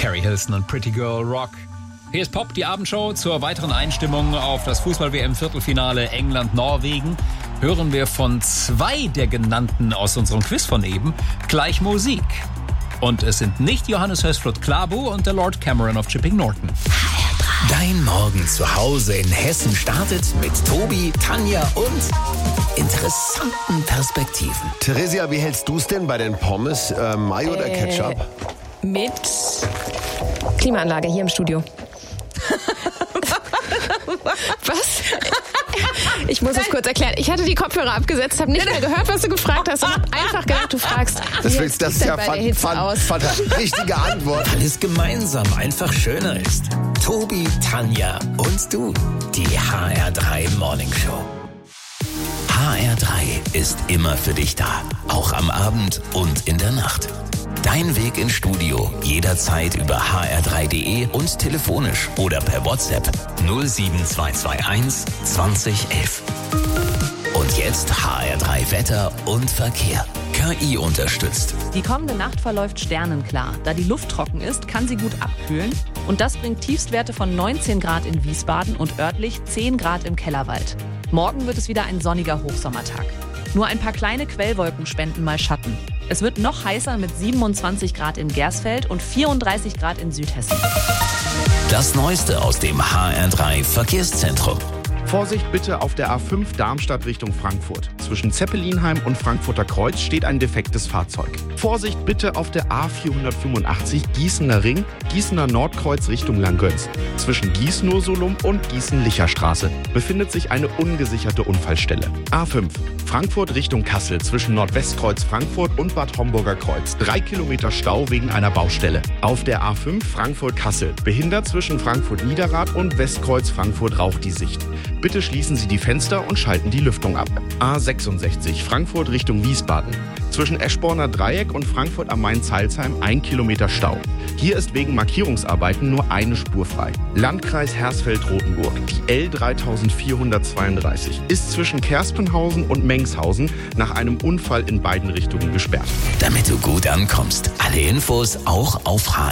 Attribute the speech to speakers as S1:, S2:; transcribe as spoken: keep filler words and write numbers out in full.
S1: Carrie Hilson und Pretty Girl Rock. Hier ist Pop, die Abendshow. Zur weiteren Einstimmung auf das Fußball-W M-Viertelfinale England-Norwegen hören wir von zwei der genannten aus unserem Quiz von eben gleich Musik. Und es sind nicht Johannes Hösflot-Klabu und der Lord Cameron of Chipping Norton.
S2: Dein Morgen zu Hause in Hessen startet mit Tobi, Tanja und interessanten Perspektiven.
S3: Theresia, wie hältst du es denn bei den Pommes? Äh, Mayo oder
S4: Äh,
S3: Ketchup?
S4: Mit Klimaanlage hier im Studio. Was? Ich muss es kurz erklären. Ich hatte die Kopfhörer abgesetzt, habe nicht mehr gehört, was du gefragt hast und habe einfach gedacht, du fragst.
S3: Das,
S4: wie
S3: willst, das
S4: sieht's
S3: ist
S4: denn
S3: ja
S4: bei der
S3: fan,
S4: Hitze
S3: fan,
S4: aus?
S3: fan, richtige Antwort.
S2: Weil es gemeinsam einfach schöner ist. Tobi, Tanja und du. Die H R drei Morning Show. H R drei ist immer für dich da. Auch am Abend und in der Nacht. Dein Weg ins Studio jederzeit über h r drei punkt d e und telefonisch oder per WhatsApp null sieben zwei zwei eins zwanzig elf. Und jetzt H R drei Wetter und Verkehr. K I unterstützt.
S5: Die kommende Nacht verläuft sternenklar. Da die Luft trocken ist, kann sie gut abkühlen. Und das bringt Tiefstwerte von neunzehn Grad in Wiesbaden und örtlich zehn Grad im Kellerwald. Morgen wird es wieder ein sonniger Hochsommertag. Nur ein paar kleine Quellwolken spenden mal Schatten. Es wird noch heißer mit siebenundzwanzig Grad in Gersfeld und vierunddreißig Grad in Südhessen.
S2: Das Neueste aus dem H R drei Verkehrszentrum.
S6: Vorsicht bitte auf der A fünf Darmstadt Richtung Frankfurt. Zwischen Zeppelinheim und Frankfurter Kreuz steht ein defektes Fahrzeug. Vorsicht bitte auf der A vierhundertfünfundachtzig Gießener Ring, Gießener Nordkreuz Richtung Langgöns. Zwischen Gießen-Ursulum und Gießen-Licher-Straße befindet sich eine ungesicherte Unfallstelle. A fünf Frankfurt Richtung Kassel zwischen Nordwestkreuz Frankfurt und Bad Homburger Kreuz. Drei Kilometer Stau wegen einer Baustelle. Auf der A fünf Frankfurt-Kassel behindert zwischen Frankfurt-Niederrad und Westkreuz Frankfurt-Rauch die Sicht. Bitte schließen Sie die Fenster und schalten die Lüftung ab. A sechsundsechzig Frankfurt Richtung Wiesbaden. Zwischen Eschborner Dreieck und Frankfurt am Main-Zeilsheim ein Kilometer Stau. Hier ist wegen Markierungsarbeiten nur eine Spur frei. Landkreis Hersfeld-Rotenburg. Die L dreitausendvierhundertzweiunddreißig ist zwischen Kerspenhausen und Mengshausen nach einem Unfall in beiden Richtungen gesperrt.
S2: Damit du gut ankommst. Alle Infos auch auf h